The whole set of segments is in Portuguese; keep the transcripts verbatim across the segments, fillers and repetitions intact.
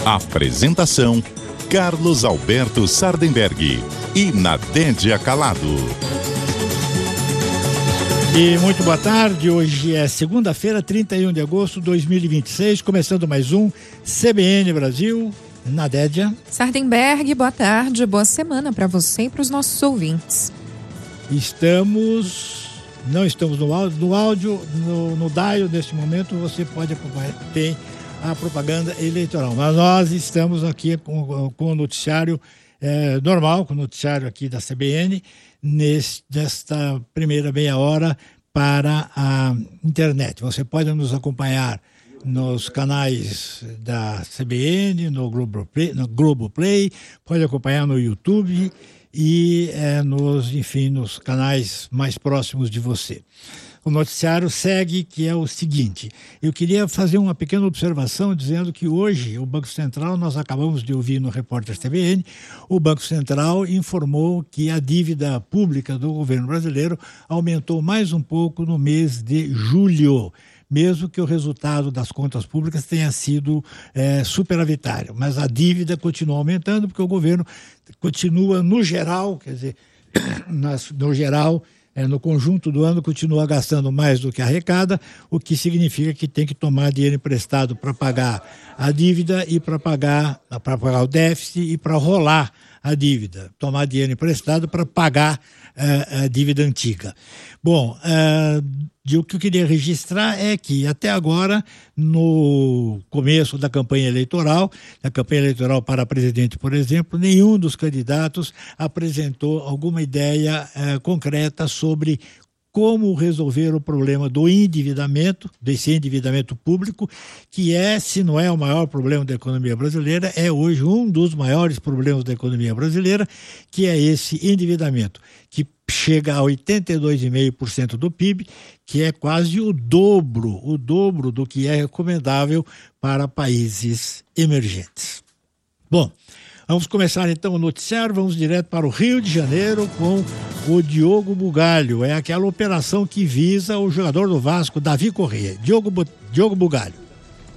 Apresentação: Carlos Alberto Sardenberg e Nadédia Calado. E muito boa tarde, hoje é segunda-feira, trinta e um de agosto de dois mil e vinte e seis, começando mais um C B N Brasil. Nadédia Sardenberg, boa tarde, boa semana para você e para os nossos ouvintes. Estamos, não estamos no áudio, no, áudio, no, no dial neste momento você pode acompanhar, tem a propaganda eleitoral, mas nós estamos aqui com, com o noticiário é, normal, com o noticiário aqui da C B N, neste, nesta primeira meia hora para a internet. Você pode nos acompanhar nos canais da C B N, no Globoplay, no Globoplay, pode acompanhar no YouTube e é, nos, enfim, nos canais mais próximos de você. O noticiário segue, que é o seguinte: eu queria fazer uma pequena observação dizendo que hoje o Banco Central, nós acabamos de ouvir no Repórter C B N, o Banco Central informou que a dívida pública do governo brasileiro aumentou mais um pouco no mês de julho, mesmo que o resultado das contas públicas tenha sido é, superavitário. Mas a dívida continua aumentando porque o governo continua, no geral, quer dizer, no geral, é, no conjunto do ano, continua gastando mais do que arrecada, o que significa que tem que tomar dinheiro emprestado para pagar a dívida e para pagar, para pagar o déficit e para rolar a dívida, tomar dinheiro emprestado para pagar uh, a dívida antiga. Bom, uh, o que eu queria registrar é que até agora, no começo da campanha eleitoral, da campanha eleitoral para presidente, por exemplo, nenhum dos candidatos apresentou alguma ideia uh, concreta sobre como resolver o problema do endividamento, desse endividamento público, que é, se não é o maior problema da economia brasileira, é hoje um dos maiores problemas da economia brasileira, que é esse endividamento, que chega a oitenta e dois vírgula cinco por cento do P I B, que é quase o dobro, o dobro do que é recomendável para países emergentes. Bom, vamos começar então o noticiário, vamos direto para o Rio de Janeiro com o Diogo Bugalho. É aquela operação que visa o jogador do Vasco, Davi Corrêa. Diogo, Diogo Bugalho.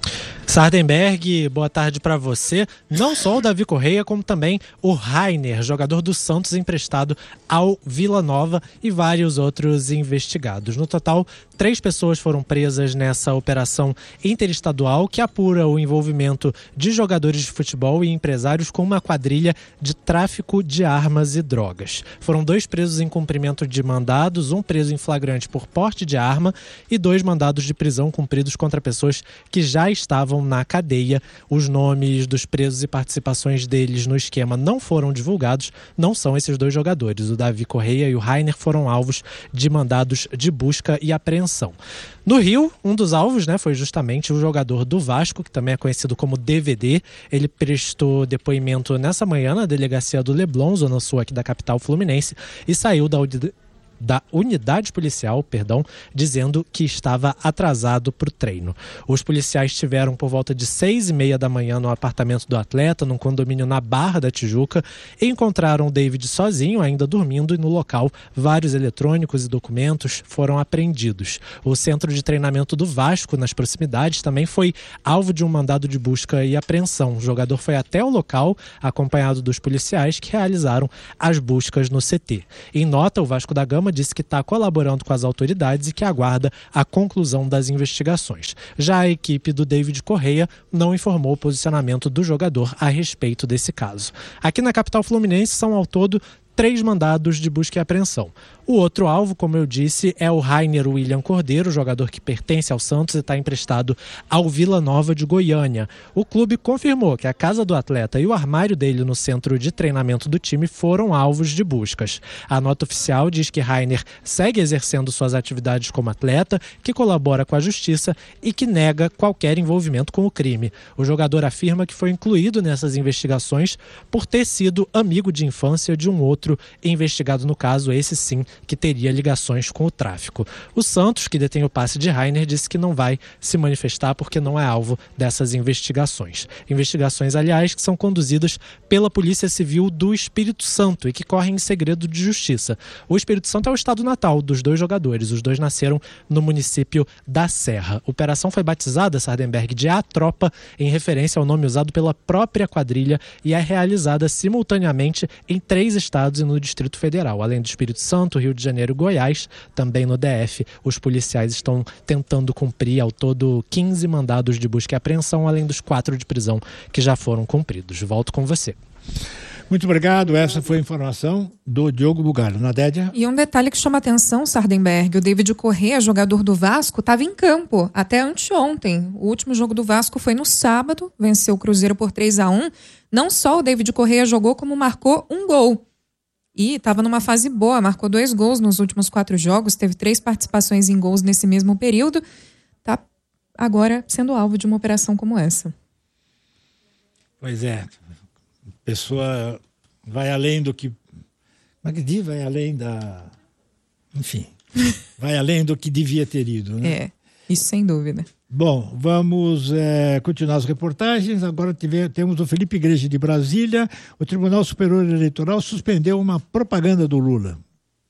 Sardenberg, boa tarde para você. Não só o Davi Corrêa, como também o Rainer, jogador do Santos emprestado ao Vila Nova, e vários outros investigados. No total, três pessoas foram presas nessa operação interestadual que apura o envolvimento de jogadores de futebol e empresários com uma quadrilha de tráfico de armas e drogas. Foram dois presos em cumprimento de mandados, um preso em flagrante por porte de arma e dois mandados de prisão cumpridos contra pessoas que já estavam na cadeia. Os nomes dos presos e participações deles no esquema não foram divulgados, não são esses dois jogadores. O Davi Corrêa e o Rainer foram alvos de mandados de busca e apreensão. No Rio, um dos alvos, né, foi justamente o jogador do Vasco, que também é conhecido como D V D. Ele prestou depoimento nessa manhã na delegacia do Leblon, zona sul aqui da capital fluminense, e saiu da da unidade policial, perdão, dizendo que estava atrasado para o treino. Os policiais estiveram por volta de seis e meia da manhã no apartamento do atleta, num condomínio na Barra da Tijuca, e encontraram o David sozinho, ainda dormindo, e no local vários eletrônicos e documentos foram apreendidos. O centro de treinamento do Vasco, nas proximidades, também foi alvo de um mandado de busca e apreensão. O jogador foi até o local, acompanhado dos policiais que realizaram as buscas no C T. Em nota, o Vasco da Gama disse que está colaborando com as autoridades e que aguarda a conclusão das investigações. Já a equipe do David Corrêa não informou o posicionamento do jogador a respeito desse caso. Aqui na capital fluminense são ao todo três mandados de busca e apreensão. O outro alvo, como eu disse, é o Rainer William Cordeiro, jogador que pertence ao Santos e está emprestado ao Vila Nova de Goiânia. O clube confirmou que a casa do atleta e o armário dele no centro de treinamento do time foram alvos de buscas. A nota oficial diz que Rainer segue exercendo suas atividades como atleta, que colabora com a justiça e que nega qualquer envolvimento com o crime. O jogador afirma que foi incluído nessas investigações por ter sido amigo de infância de um outro investigado no caso, esse sim, que teria ligações com o tráfico. O Santos, que detém o passe de Rainer, disse que não vai se manifestar porque não é alvo dessas investigações. Investigações, aliás, que são conduzidas pela Polícia Civil do Espírito Santo e que correm em segredo de justiça. O Espírito Santo é o estado natal dos dois jogadores. Os dois nasceram no município da Serra. A operação foi batizada, Sardenberg, de A Tropa, em referência ao nome usado pela própria quadrilha, e é realizada simultaneamente em três estados e no Distrito Federal. Além do Espírito Santo, Rio de Janeiro e Goiás, também no D F, os policiais estão tentando cumprir ao todo quinze mandados de busca e apreensão, além dos quatro de prisão que já foram cumpridos. Volto com você. Muito obrigado. Essa foi a informação do Diogo Bugalho. Nadédia? E um detalhe que chama atenção, Sardenberg, o David Corrêa, jogador do Vasco, estava em campo até anteontem. O último jogo do Vasco foi no sábado, venceu o Cruzeiro por três a um. Não só o David Corrêa jogou, como marcou um gol. E estava numa fase boa, marcou dois gols nos últimos quatro jogos, teve três participações em gols nesse mesmo período. Está agora sendo alvo de uma operação como essa. Pois é. A pessoa vai além do que... Como é que diz? Vai além da... Enfim, vai além do que devia ter ido, né? É, isso sem dúvida. Bom, vamos é, continuar as reportagens. Agora tive, temos o Felipe Igreja de Brasília. O Tribunal Superior Eleitoral suspendeu uma propaganda do Lula.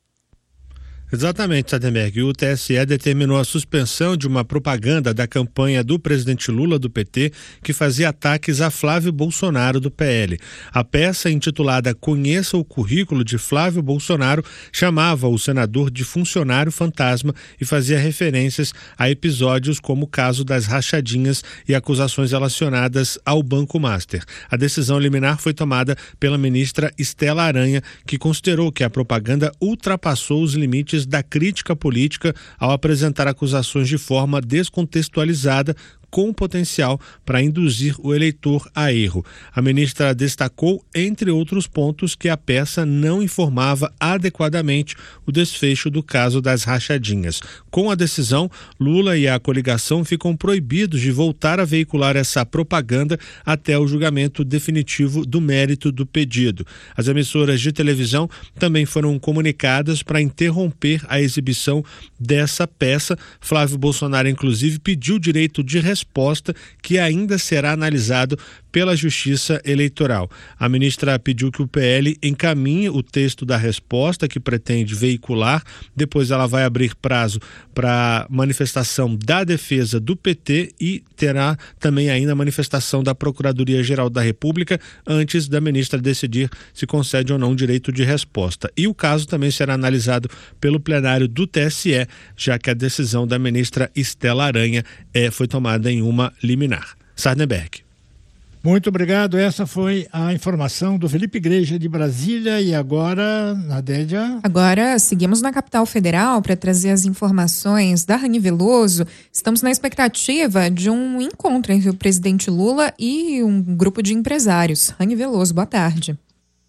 Exatamente, Sardenberg. O T S E determinou a suspensão de uma propaganda da campanha do presidente Lula do P T que fazia ataques a Flávio Bolsonaro do P L. A peça, intitulada Conheça o Currículo de Flávio Bolsonaro, chamava o senador de funcionário fantasma e fazia referências a episódios como o caso das rachadinhas e acusações relacionadas ao Banco Master. A decisão liminar foi tomada pela ministra Estela Aranha, que considerou que a propaganda ultrapassou os limites da crítica política ao apresentar acusações de forma descontextualizada, com potencial para induzir o eleitor a erro. A ministra destacou, entre outros pontos, que a peça não informava adequadamente o desfecho do caso das rachadinhas. Com a decisão, Lula e a coligação ficam proibidos de voltar a veicular essa propaganda até o julgamento definitivo do mérito do pedido. As emissoras de televisão também foram comunicadas para interromper a exibição dessa peça. Flávio Bolsonaro, inclusive, pediu direito de resposta resposta que ainda será analisado pela Justiça Eleitoral. A ministra pediu que o P L encaminhe o texto da resposta que pretende veicular, depois ela vai abrir prazo para manifestação da defesa do P T e terá também ainda a manifestação da Procuradoria-Geral da República antes da ministra decidir se concede ou não direito de resposta. E o caso também será analisado pelo plenário do T S E, já que a decisão da ministra Estela Aranha é, foi tomada em uma liminar. Sardenberg. Muito obrigado. Essa foi a informação do Felipe Igreja de Brasília. E agora, Nadédia? Agora seguimos na capital federal para trazer as informações da Rani Veloso. Estamos na expectativa de um encontro entre o presidente Lula e um grupo de empresários. Rani Veloso, boa tarde.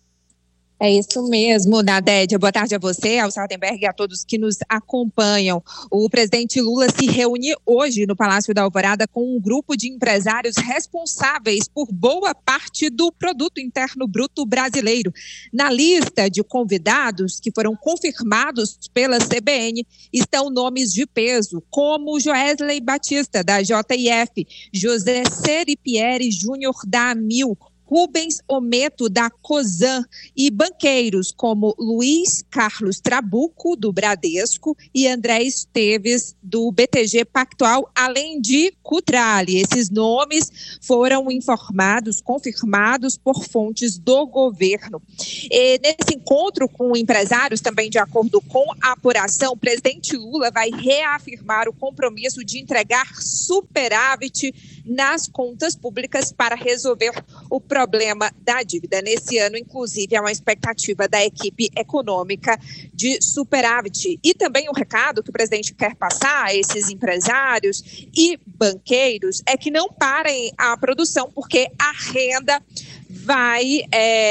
É isso mesmo, Nadédia. Boa tarde a você, ao Sardenberg e a todos que nos acompanham. O presidente Lula se reúne hoje no Palácio da Alvorada com um grupo de empresários responsáveis por boa parte do produto interno bruto brasileiro. Na lista de convidados que foram confirmados pela C B N estão nomes de peso, como Joesley Batista, da J I F, José Seripieri Júnior, da Amil, Rubens Ometo, da Cosan, e banqueiros como Luiz Carlos Trabuco, do Bradesco, e André Esteves, do B T G Pactual, além de Cutrale. Esses nomes foram informados, confirmados por fontes do governo. E nesse encontro com empresários, também de acordo com a apuração, o presidente Lula vai reafirmar o compromisso de entregar superávit nas contas públicas para resolver o problema da dívida. Nesse ano, inclusive, há uma expectativa da equipe econômica de superávit. E também um recado que o presidente quer passar a esses empresários e banqueiros é que não parem a produção, porque a renda vai é,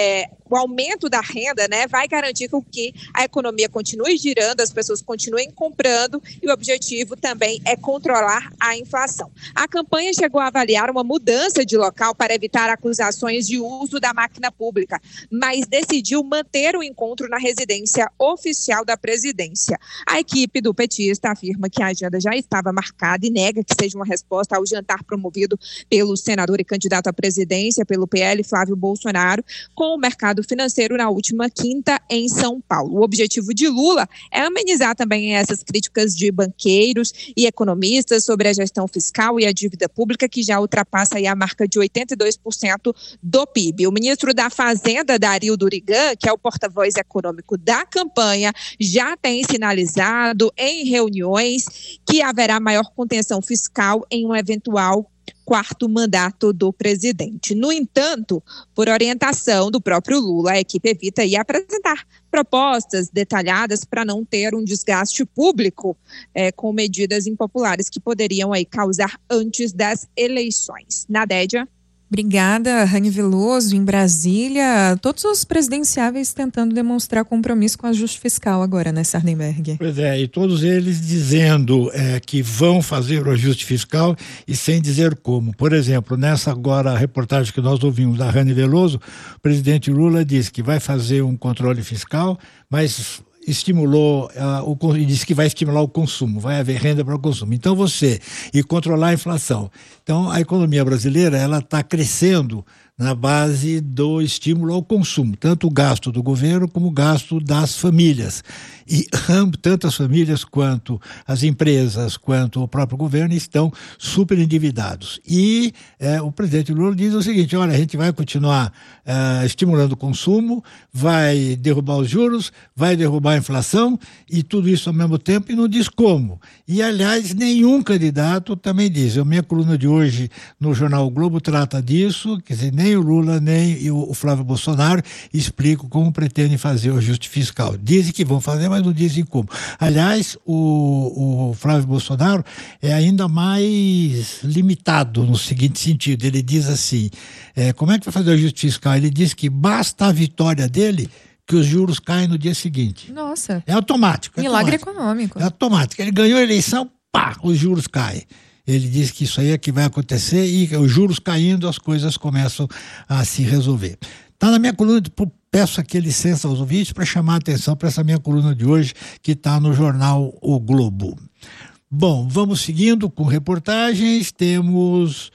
o aumento da renda, né, vai garantir com que a economia continue girando, as pessoas continuem comprando e o objetivo também é controlar a inflação. A campanha chegou a avaliar uma mudança de local para evitar acusações de uso da máquina pública, mas decidiu manter o encontro na residência oficial da presidência. A equipe do petista afirma que a agenda já estava marcada e nega que seja uma resposta ao jantar promovido pelo senador e candidato à presidência pelo P L, Flávio Bolsonaro, com o mercado financeiro na última quinta em São Paulo. O objetivo de Lula é amenizar também essas críticas de banqueiros e economistas sobre a gestão fiscal e a dívida pública, que já ultrapassa aí a marca de oitenta e dois por cento do P I B. O ministro da Fazenda, Dario Durigan, que é o porta-voz econômico da campanha, já tem sinalizado em reuniões que haverá maior contenção fiscal em um eventual quarto mandato do presidente. No entanto, por orientação do próprio Lula, a equipe evita aí apresentar propostas detalhadas para não ter um desgaste público é, com medidas impopulares que poderiam aí causar antes das eleições. Nadédia? Obrigada, Rani Veloso. Em Brasília, todos os presidenciáveis tentando demonstrar compromisso com o ajuste fiscal agora, né, Sardenberg? Pois é, e todos eles dizendo é, que vão fazer o ajuste fiscal e sem dizer como. Por exemplo, nessa agora reportagem que nós ouvimos da Rani Veloso, o presidente Lula disse que vai fazer um controle fiscal, mas estimulou, uh, o, disse que vai estimular o consumo, vai haver renda para o consumo. Então você, e controlar a inflação. Então a economia brasileira, ela está crescendo na base do estímulo ao consumo, tanto o gasto do governo como o gasto das famílias. E tanto as famílias quanto as empresas, quanto o próprio governo estão super endividados. E é, o presidente Lula diz o seguinte: olha, a gente vai continuar é, estimulando o consumo, vai derrubar os juros, vai derrubar a inflação e tudo isso ao mesmo tempo, e não diz como. E, aliás, nenhum candidato também diz. A minha coluna de hoje no jornal O Globo trata disso, quer dizer, nem o Lula, nem o Flávio Bolsonaro explicam como pretendem fazer o ajuste fiscal. Dizem que vão fazer, mas não dizem como. Aliás, o, o Flávio Bolsonaro é ainda mais limitado no seguinte sentido. Ele diz assim, é, como é que vai fazer o ajuste fiscal? Ele diz que basta a vitória dele que os juros caem no dia seguinte. Nossa. É automático. É Milagre automático. econômico. É automático. Ele ganhou a eleição, pá, os juros caem. Ele diz que isso aí é que vai acontecer e os juros caindo, as coisas começam a se resolver. Está na minha coluna, peço aqui licença aos ouvintes para chamar a atenção para essa minha coluna de hoje, que está no jornal O Globo. Bom, vamos seguindo com reportagens. Temos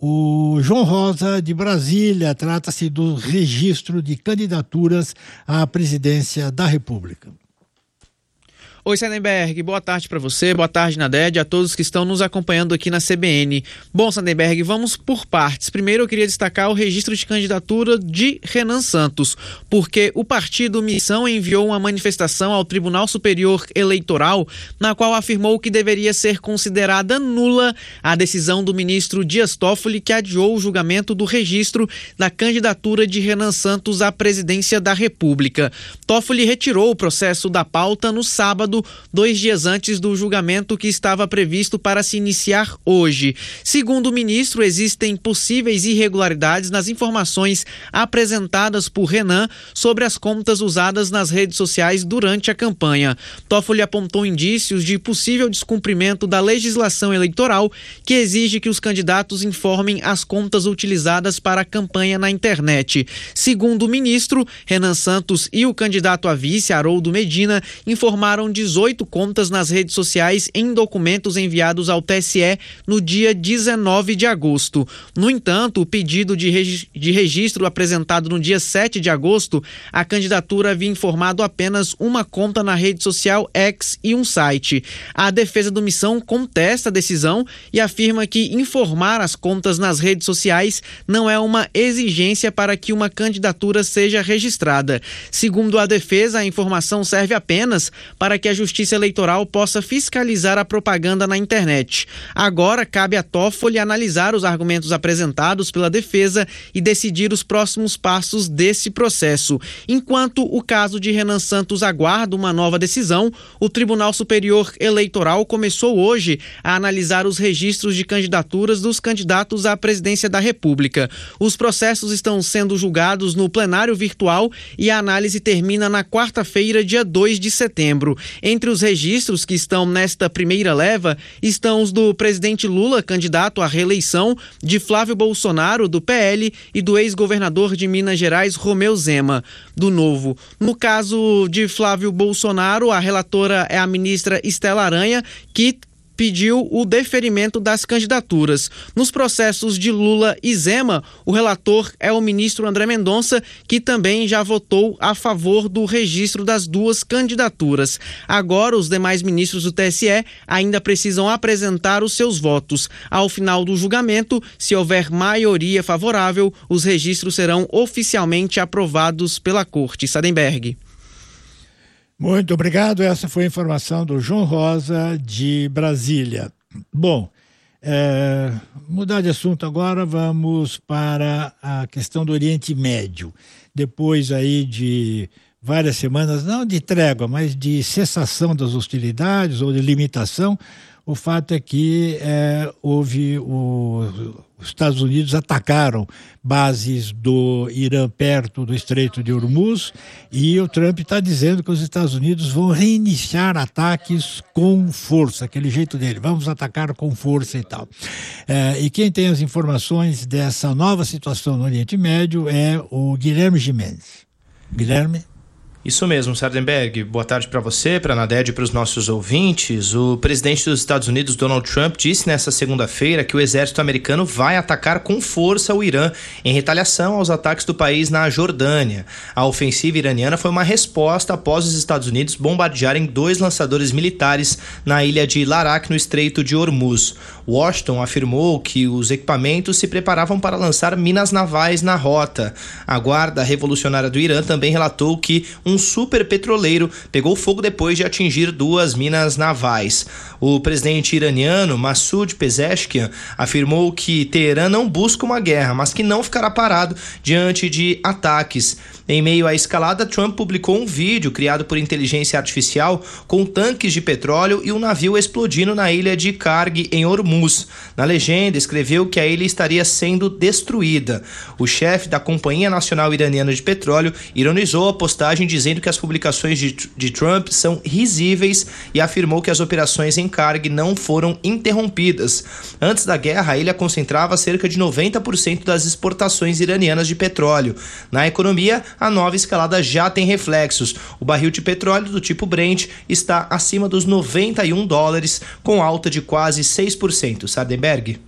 o João Rosa, de Brasília. Trata-se do registro de candidaturas à presidência da República. Oi, Sardenberg, boa tarde para você, boa tarde, Nadédia, a todos que estão nos acompanhando aqui na C B N. Bom, Sardenberg, vamos por partes. Primeiro eu queria destacar o registro de candidatura de Renan Santos, porque o partido Missão enviou uma manifestação ao Tribunal Superior Eleitoral, na qual afirmou que deveria ser considerada nula a decisão do ministro Dias Toffoli, que adiou o julgamento do registro da candidatura de Renan Santos à presidência da República. Toffoli retirou o processo da pauta no sábado, dois dias antes do julgamento que estava previsto para se iniciar hoje. Segundo o ministro, existem possíveis irregularidades nas informações apresentadas por Renan sobre as contas usadas nas redes sociais durante a campanha. Toffoli apontou indícios de possível descumprimento da legislação eleitoral, que exige que os candidatos informem as contas utilizadas para a campanha na internet. Segundo o ministro, Renan Santos e o candidato a vice, Haroldo Medina, informaram dezoito contas nas redes sociais em documentos enviados ao T S E no dia dezenove de agosto. No entanto, o pedido de, regi- de registro apresentado no dia sete de agosto, a candidatura havia informado apenas uma conta na rede social X e um site. A defesa do Missão contesta a decisão e afirma que informar as contas nas redes sociais não é uma exigência para que uma candidatura seja registrada. Segundo a defesa, a informação serve apenas para que que a Justiça Eleitoral possa fiscalizar a propaganda na internet. Agora cabe à Toffoli analisar os argumentos apresentados pela defesa e decidir os próximos passos desse processo. Enquanto o caso de Renan Santos aguarda uma nova decisão, o Tribunal Superior Eleitoral começou hoje a analisar os registros de candidaturas dos candidatos à presidência da República. Os processos estão sendo julgados no plenário virtual e a análise termina na quarta-feira, dia dois de setembro. Entre os registros que estão nesta primeira leva estão os do presidente Lula, candidato à reeleição, de Flávio Bolsonaro, do P L, e do ex-governador de Minas Gerais, Romeu Zema, do Novo. No caso de Flávio Bolsonaro, a relatora é a ministra Estela Aranha, que pediu o deferimento das candidaturas. Nos processos de Lula e Zema, o relator é o ministro André Mendonça, que também já votou a favor do registro das duas candidaturas. Agora, os demais ministros do T S E ainda precisam apresentar os seus votos. Ao final do julgamento, se houver maioria favorável, os registros serão oficialmente aprovados pela Corte. Sardenberg. Muito obrigado. Essa foi a informação do João Rosa, de Brasília. Bom, é, mudar de assunto agora, vamos para a questão do Oriente Médio. Depois aí de várias semanas, não de trégua, mas de cessação das hostilidades ou de limitação, o fato é que é, houve o, os Estados Unidos atacaram bases do Irã perto do Estreito de Hormuz e o Trump está dizendo que os Estados Unidos vão reiniciar ataques com força, aquele jeito dele, vamos atacar com força e tal. É, e quem tem as informações dessa nova situação no Oriente Médio é o Guilherme Gimenez. Guilherme? Isso mesmo, Sardenberg. Boa tarde para você, para a Naded e para os nossos ouvintes. O presidente dos Estados Unidos, Donald Trump, disse nesta segunda-feira que o exército americano vai atacar com força o Irã em retaliação aos ataques do país na Jordânia. A ofensiva iraniana foi uma resposta após os Estados Unidos bombardearem dois lançadores militares na ilha de Larak, no Estreito de Hormuz. Washington afirmou que os equipamentos se preparavam para lançar minas navais na rota. A Guarda Revolucionária do Irã também relatou que um Um super petroleiro pegou fogo depois de atingir duas minas navais. O presidente iraniano Massoud Pezeshkian afirmou que Teherã não busca uma guerra, mas que não ficará parado diante de ataques. Em meio à escalada, Trump publicou um vídeo criado por inteligência artificial com tanques de petróleo e um navio explodindo na ilha de Karg, em Hormuz. Na legenda, escreveu que a ilha estaria sendo destruída. O chefe da Companhia Nacional Iraniana de Petróleo ironizou a postagem dizendo que as publicações de, de Trump são risíveis e afirmou que as operações em Karg não foram interrompidas. Antes da guerra, a ilha concentrava cerca de noventa por cento das exportações iranianas de petróleo. Na economia, a nova escalada já tem reflexos. O barril de petróleo do tipo Brent está acima dos noventa e um dólares, com alta de quase seis por cento. Sardenberg.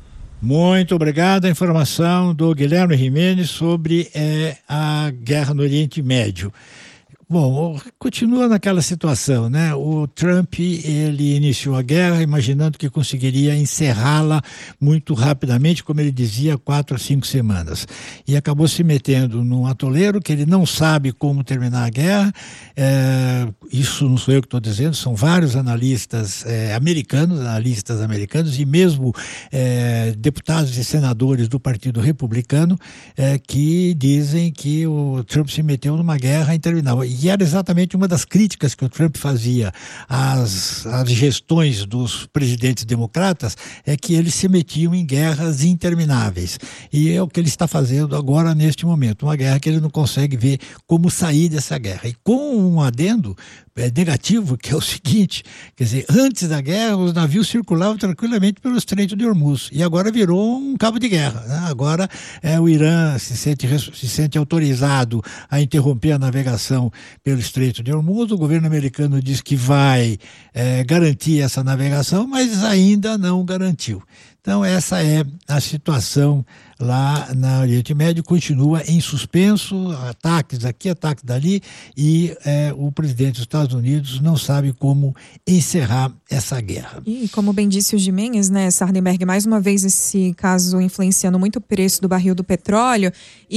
Muito obrigado. A informação do Guilherme Gimenez sobre é, a guerra no Oriente Médio. Bom, continua naquela situação, né? O Trump, ele iniciou a guerra imaginando que conseguiria encerrá-la muito rapidamente, como ele dizia, quatro a cinco semanas. E acabou se metendo num atoleiro que ele não sabe como terminar a guerra. É, isso não sou eu que estou dizendo, são vários analistas é, americanos, analistas americanos e mesmo é, deputados e senadores do Partido Republicano é, que dizem que o Trump se meteu numa guerra interminável. E era exatamente uma das críticas que o Trump fazia às, às gestões dos presidentes democratas, é que eles se metiam em guerras intermináveis. E é o que ele está fazendo agora neste momento, uma guerra que ele não consegue ver como sair dessa guerra. E com um adendo é, negativo, que é o seguinte, quer dizer, antes da guerra os navios circulavam tranquilamente pelo Estreito de Hormuz e agora virou um cabo de guerra, né? Agora é, o Irã se sente, se sente autorizado a interromper a navegação pelo Estreito de Hormuz. O governo americano diz que vai é, garantir essa navegação, mas ainda não garantiu. Então, essa é a situação lá na Oriente Médio, continua em suspenso, ataques aqui, ataques dali, e é, o presidente dos Estados Unidos não sabe como encerrar essa guerra. E como bem disse o Gimenez, né, Sardenberg, mais uma vez esse caso influenciando muito o preço do barril do petróleo,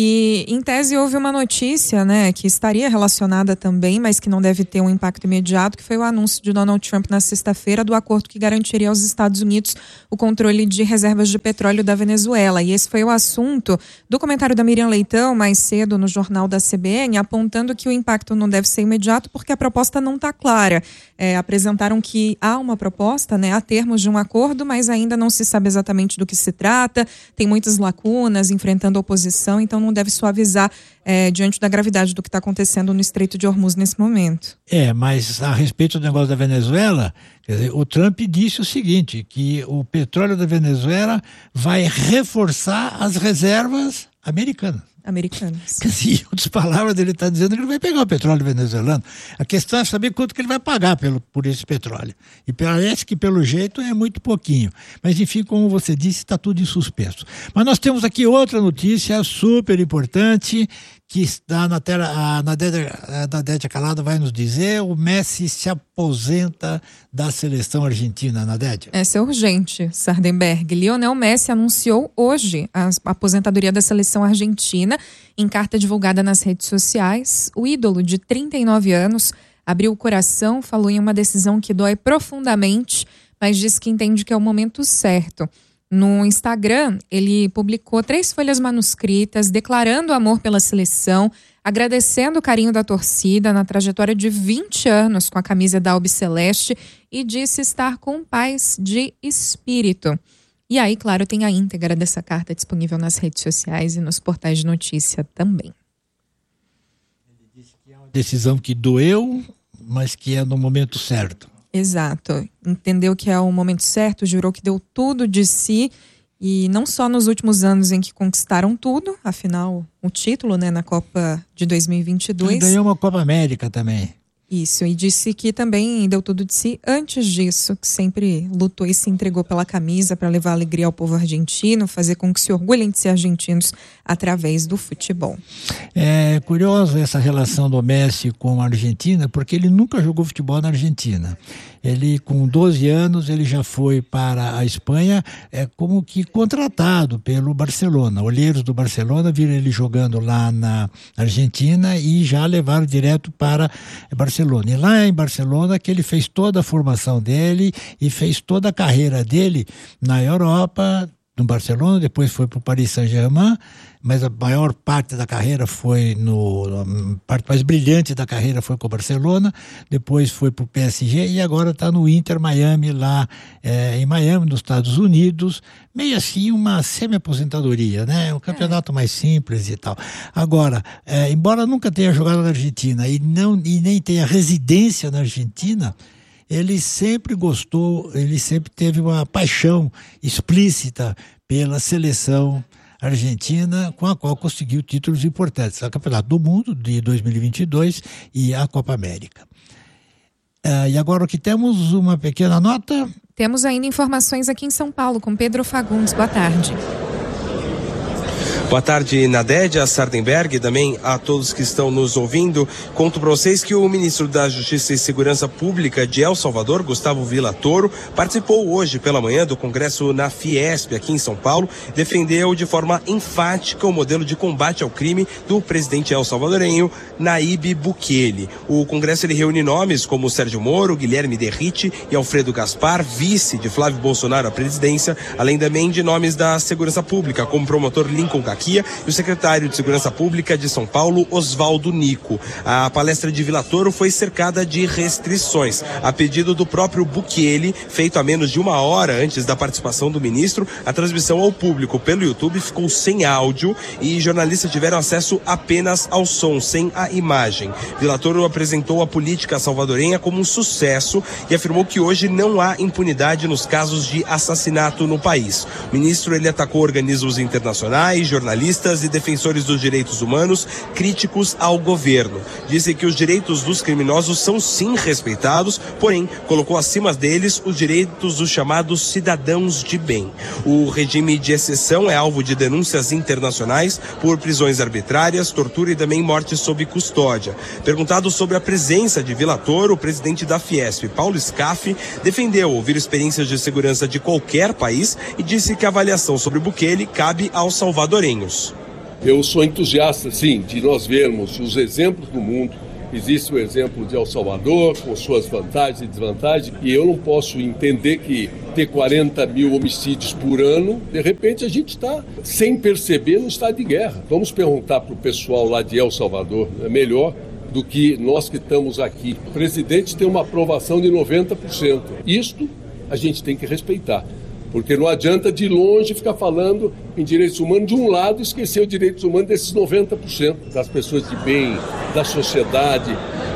e em tese houve uma notícia, né, que estaria relacionada também, mas que não deve ter um impacto imediato, que foi o anúncio de Donald Trump na sexta-feira do acordo que garantiria aos Estados Unidos o controle de reservas de petróleo da Venezuela, e esse foi o assunto do comentário da Miriam Leitão mais cedo no jornal da C B N, apontando que o impacto não deve ser imediato porque a proposta não está clara. É, apresentaram que há uma proposta, né, há termos de um acordo, mas ainda não se sabe exatamente do que se trata, tem muitas lacunas, enfrentando oposição, então não deve suavizar é, diante da gravidade do que está acontecendo no Estreito de Hormuz nesse momento. É, mas a respeito do negócio da Venezuela, quer dizer, o Trump disse o seguinte, que o petróleo da Venezuela vai reforçar as reservas americanas. Americanas. Quer dizer, em outras palavras, ele está dizendo que ele vai pegar o petróleo venezuelano. A questão é saber quanto que ele vai pagar pelo, por esse petróleo. E parece que, pelo jeito, é muito pouquinho. Mas, enfim, como você disse, está tudo em suspenso. Mas nós temos aqui outra notícia super importante, que está na tela, a Nadédia Calado vai nos dizer, o Messi se aposenta da seleção argentina, Nadédia. Essa é urgente, Sardenberg. Lionel Messi anunciou hoje a aposentadoria da seleção argentina. Em carta divulgada nas redes sociais, o ídolo de trinta e nove anos abriu o coração, falou em uma decisão que dói profundamente, mas disse que entende que é o momento certo. No Instagram, ele publicou três folhas manuscritas, declarando amor pela seleção, agradecendo o carinho da torcida na trajetória de vinte anos com a camisa da Albiceleste e disse estar com paz de espírito. E aí, claro, tem a íntegra dessa carta disponível nas redes sociais e nos portais de notícia também. Ele disse que é uma decisão que doeu, mas que é no momento certo. Exato. Entendeu que é o momento certo, jurou que deu tudo de si, e não só nos últimos anos em que conquistaram tudo, afinal, o título, né, na Copa de dois mil e vinte e dois. Ele ganhou uma Copa América também. Isso, e disse que também deu tudo de si antes disso, que sempre lutou e se entregou pela camisa para levar alegria ao povo argentino, fazer com que se orgulhem de ser argentinos através do futebol. É curioso essa relação do Messi com a Argentina, porque ele nunca jogou futebol na Argentina. Ele, com doze anos, ele já foi para a Espanha, é, como que contratado pelo Barcelona. Olheiros do Barcelona viram ele jogando lá na Argentina e já levaram direto para Barcelona. E lá em Barcelona que ele fez toda a formação dele e fez toda a carreira dele na Europa, no Barcelona, depois foi para o Paris Saint-Germain, mas a maior parte da carreira foi no... a parte mais brilhante da carreira foi com o Barcelona, depois foi para o P S G e agora está no Inter Miami, lá é, em Miami, nos Estados Unidos, meio assim uma semi-aposentadoria, né? Um campeonato é. mais simples e tal. Agora, é, embora nunca tenha jogado na Argentina e, não, e nem tenha residência na Argentina, ele sempre gostou, ele sempre teve uma paixão explícita pela seleção argentina, com a qual conseguiu títulos importantes, o Campeonato do Mundo de dois mil e vinte e dois e a Copa América. Uh, e agora que temos uma pequena nota. Temos ainda informações aqui em São Paulo com Pedro Fagundes. Boa tarde. Boa tarde, Nadédia, Sardenberg, e também a todos que estão nos ouvindo. Conto para vocês que o ministro da Justiça e Segurança Pública de El Salvador, Gustavo Villatoro, participou hoje pela manhã do Congresso na Fiesp, aqui em São Paulo, defendeu de forma enfática o modelo de combate ao crime do presidente el-salvadorenho, Nayib Bukele. O Congresso ele reúne nomes como Sérgio Moro, Guilherme Derrite e Alfredo Gaspar, vice de Flávio Bolsonaro à presidência, além também de nomes da segurança pública, como o promotor Lincoln Kaki e o secretário de Segurança Pública de São Paulo, Oswaldo Nico. A palestra de Villatoro foi cercada de restrições. A pedido do próprio Bukele, feito a menos de uma hora antes da participação do ministro, a transmissão ao público pelo YouTube ficou sem áudio e jornalistas tiveram acesso apenas ao som, sem a imagem. Villatoro apresentou a política salvadorenha como um sucesso e afirmou que hoje não há impunidade nos casos de assassinato no país. O ministro ele atacou organismos internacionais, jornalistas, jornalistas e defensores dos direitos humanos críticos ao governo. Disse que os direitos dos criminosos são sim respeitados, porém colocou acima deles os direitos dos chamados cidadãos de bem. O regime de exceção é alvo de denúncias internacionais por prisões arbitrárias, tortura e também morte sob custódia. Perguntado sobre a presença de Vila Toro, o presidente da Fiesp, Paulo Scaff, defendeu ouvir experiências de segurança de qualquer país e disse que a avaliação sobre Bukele cabe aos salvadorenhos. Eu sou entusiasta, sim, de nós vermos os exemplos do mundo. Existe o exemplo de El Salvador, com suas vantagens e desvantagens, e eu não posso entender que ter quarenta mil homicídios por ano, de repente a gente está, sem perceber, no estado de guerra. Vamos perguntar para o pessoal lá de El Salvador, é melhor do que nós que estamos aqui. O presidente tem uma aprovação de noventa por cento. Isto a gente tem que respeitar, porque não adianta de longe ficar falando em direitos humanos de um lado e esquecer os direitos humanos desses noventa por cento das pessoas de bem, da sociedade.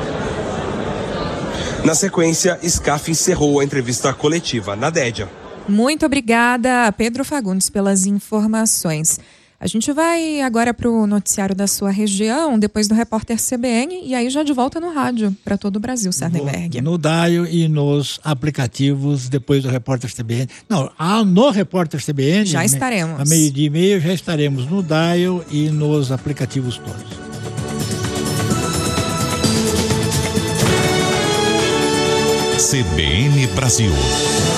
Na sequência, Scaff encerrou a entrevista coletiva na Dédia. Muito obrigada, Pedro Fagundes, pelas informações. A gente vai agora para o noticiário da sua região, depois do repórter C B N, e aí já de volta no rádio para todo o Brasil, Sardenberg. No, no Daio e nos aplicativos depois do repórter C B N. Não, no repórter C B N... Já estaremos. A meio-dia e meio já estaremos no Daio e nos aplicativos todos. C B N Brasil.